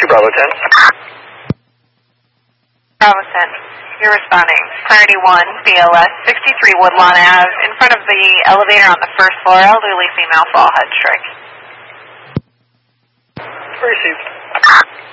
Bravo 10. Bravo 10. You're responding. Priority 1, BLS, 63 Woodlawn Ave, in front of the elevator on the first floor, elderly female fall head strike. Received.